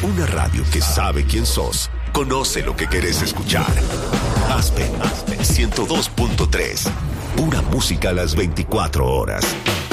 Una radio que sabe quién sos, conoce lo que querés escuchar. Aspen 102.3. Pura música a las 24 horas.